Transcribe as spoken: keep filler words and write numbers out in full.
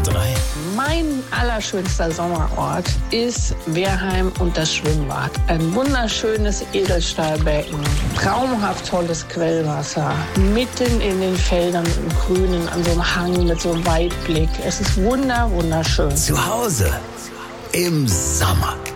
drei. Mein allerschönster Sommerort ist Wehrheim und das Schwimmbad. Ein wunderschönes Edelstahlbecken, traumhaft tolles Quellwasser, mitten in den Feldern im Grünen, an so einem Hang mit so einem Weitblick. Es ist wunder, wunderschön. Zu Hause im Sommer.